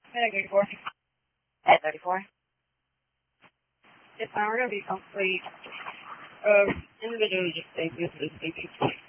At 34. At 34? Yes, we're going to be complete. Individually just say this is